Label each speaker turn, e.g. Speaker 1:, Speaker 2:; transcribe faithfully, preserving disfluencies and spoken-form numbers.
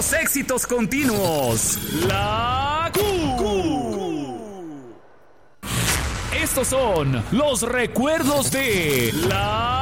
Speaker 1: Puros éxitos continuos. La Q. Estos son los recuerdos de La